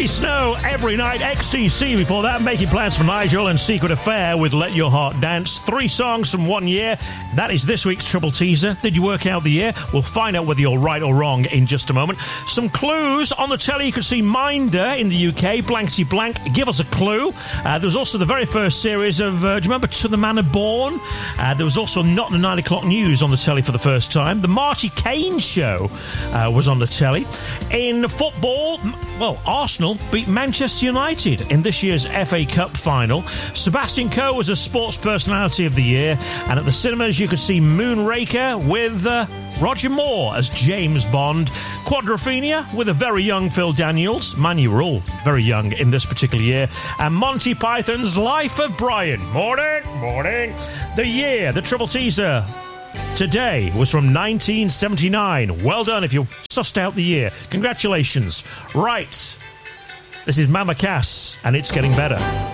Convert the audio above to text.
Baby Snow every night. XTC before that. Making Plans for Nigel and Secret Affair with Let Your Heart Dance. 3 songs from 1 year. That is this week's Triple Teaser. Did you work out the year? We'll find out whether you're right or wrong in just a moment. Some clues. On the telly you can see Minder in the UK. Blankety Blank. Give us a clue. There was also the very first series of, do you remember To the Manor Born? There was also Not the 9 o'clock news on the telly for the first time. The Marty Kane Show was on the telly. In football, well, Arsenal beat Manchester United in this year's FA Cup final. Sebastian Coe was a sports personality of the year. And at the cinemas, you could see Moonraker with Roger Moore as James Bond. Quadrophenia with a very young Phil Daniels. Man, you were all very young in this particular year. And Monty Python's Life of Brian. Morning. The year, the Triple Teaser today was from 1979. Well done if you sussed out the year. Congratulations. Right. This is Mama Cass, and It's Getting Better.